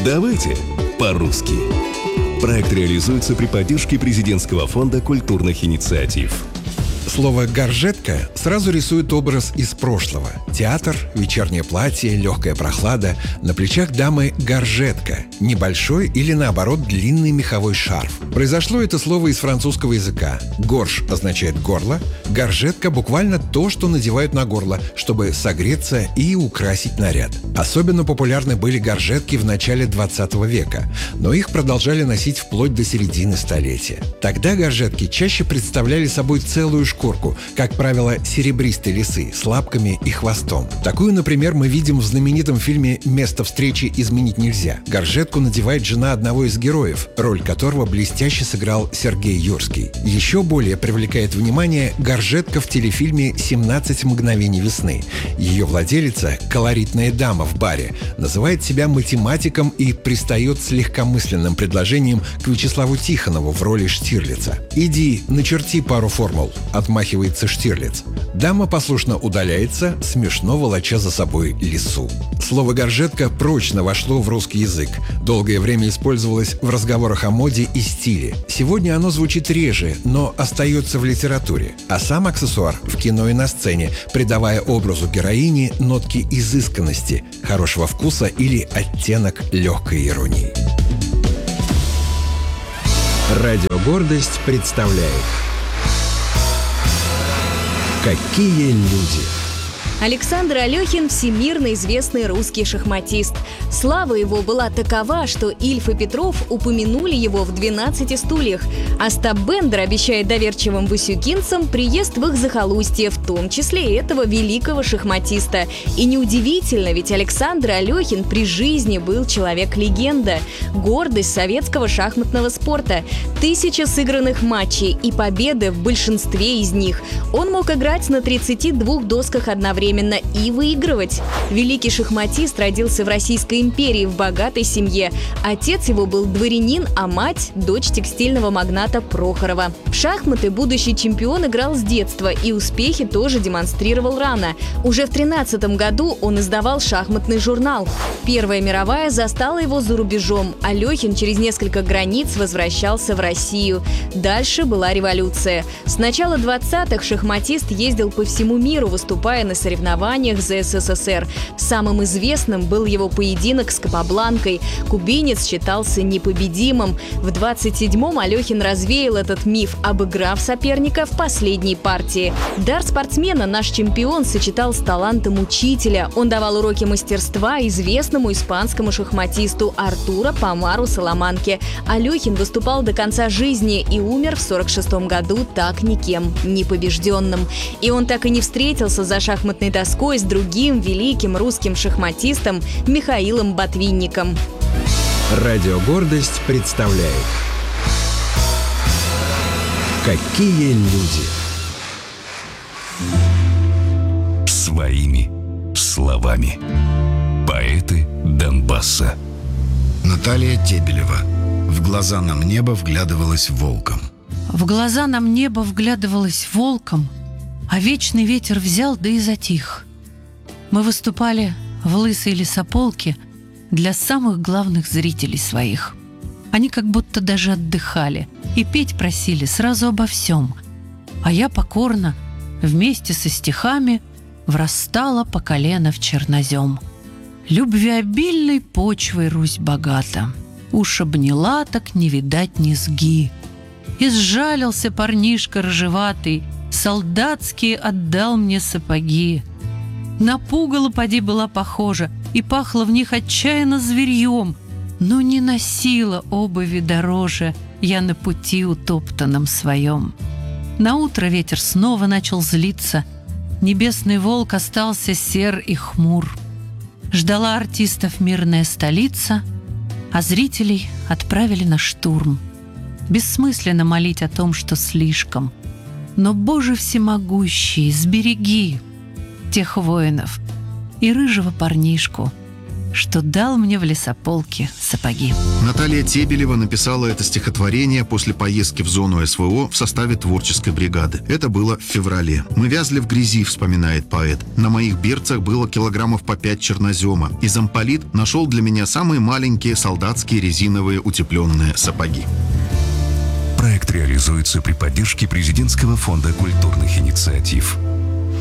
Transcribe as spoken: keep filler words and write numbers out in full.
Давайте по-русски. Проект реализуется при поддержке президентского фонда культурных инициатив. Слово «горжетка» сразу рисует образ из прошлого. Театр, вечернее платье, легкая прохлада. На плечах дамы горжетка. Небольшой или, наоборот, длинный меховой шарф. Произошло это слово из французского языка. «Горж» означает «горло». Горжетка буквально то, что надевают на горло, чтобы согреться и украсить наряд. Особенно популярны были горжетки в начале двадцатого века, но их продолжали носить вплоть до середины столетия. Тогда горжетки чаще представляли собой целую шкурку, как правило, серебристой лисы с лапками и хвостом. Такую, например, мы видим в знаменитом фильме «Место встречи изменить нельзя». Горжетку надевает жена одного из героев, роль которого блестяще сыграл Сергей Юрский. Еще более привлекает внимание горжетка в телефильме «семнадцать мгновений весны». Ее владелица, колоритная дама в баре, называет себя математиком и пристает с легкомысленным предложением к Вячеславу Тихонову в роли Штирлица. «Иди, начерти пару формул», — отмахивается Штирлиц. Дама послушно удаляется, смешно волоча за собой лису. Слово «горжетка» прочно вошло в русский язык. Долгое время использовалось в разговорах о моде и стиле. Сегодня оно звучит реже, но остается в литературе. А сам аксессуар в кино и на сцене, придавая образу героини нотки изысканности, хорошего вкуса или оттенок легкой иронии. Радио «Гордость» представляет «Какие люди». Александр Алехин – всемирно известный русский шахматист. Слава его была такова, что Ильф и Петров упомянули его в «двенадцати стульях», а Остап Бендер обещает доверчивым васюкинцам приезд в их захолустье, в том числе и этого великого шахматиста. И неудивительно, ведь Александр Алехин при жизни был человек-легенда, гордость советского шахматного спорта. Тысяча сыгранных матчей и победы в большинстве из них. Он мог играть на тридцати двух досках одновременно и выигрывать. Великий шахматист родился в Российской империи в богатой семье. Отец его был дворянин, а мать – дочь текстильного магната Прохорова. В шахматы будущий чемпион играл с детства и успехи тоже демонстрировал рано. Уже в тринадцатом году он издавал шахматный журнал. Первая мировая застала его за рубежом. Алехин через несколько границ возвращался в Россию. Дальше была революция. С начала двадцатых шахматист ездил по всему миру, выступая на соревнованиях за СССР. Самым известным был его поединок с Капабланкой. Кубинец считался непобедимым. В двадцать седьмом Алехин развеял этот миф, обыграв соперника в последней партии. Дар спортсмена наш чемпион сочетал с талантом учителя. Он давал уроки мастерства известному испанскому шахматисту Артуро Помару Саламанке. Алехин выступал до конца жизни и умер в сорок шестом году так никем не побежденным. И он так и не встретился за шахматной доской с другим великим русским шахматистом Михаилом Ботвинником. Радио «Гордость» представляет «Какие люди». Своими словами. Поэты Донбасса. Наталья Тебелева. В глаза нам небо вглядывалась волком. В глаза нам небо вглядывалось волком, а вечный ветер взял, да и затих. Мы выступали в лысой лесополке для самых главных зрителей своих. Они как будто даже отдыхали и петь просили сразу обо всем. А я покорно, вместе со стихами, врастала по колено в чернозем. Любвеобильной почвой Русь богата, уж обняла, так не видать низги. И сжалился парнишка рыжеватый, солдатские отдал мне сапоги. На пугало поди была похожа, и пахло в них отчаянно зверьем, но не носила обуви дороже я на пути утоптанном своем. Наутро ветер снова начал злиться, небесный волк остался сер и хмур. Ждала артистов мирная столица, а зрителей отправили на штурм. Бессмысленно молить о том, что слишком. Но, Боже всемогущий, сбереги тех воинов и рыжего парнишку, что дал мне в лесополке сапоги. Наталья Тебелева написала это стихотворение после поездки в зону СВО в составе творческой бригады. Это было в феврале. «Мы вязли в грязи», вспоминает поэт. «На моих берцах было килограммов по пять чернозема. И замполит нашел для меня самые маленькие солдатские резиновые утепленные сапоги». Проект реализуется при поддержке Президентского фонда культурных инициатив.